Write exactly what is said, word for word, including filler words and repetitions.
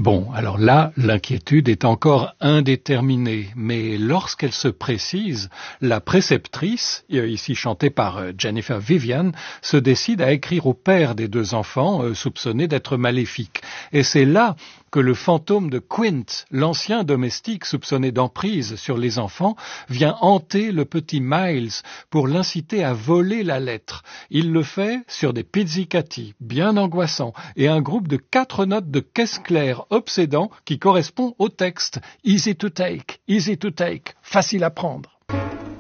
Bon, alors là, l'inquiétude est encore indéterminée, mais lorsqu'elle se précise, la préceptrice, ici chantée par Jennifer Vivian, se décide à écrire au père des deux enfants, euh, soupçonnés d'être maléfiques. Et c'est là que le fantôme de Quint, l'ancien domestique soupçonné d'emprise sur les enfants, vient hanter le petit Miles pour l'inciter à voler la lettre. Il le fait sur des pizzicati, bien angoissants, et un groupe de quatre notes de caisse claire obsédant qui correspond au texte. Easy to take, easy to take, facile à prendre.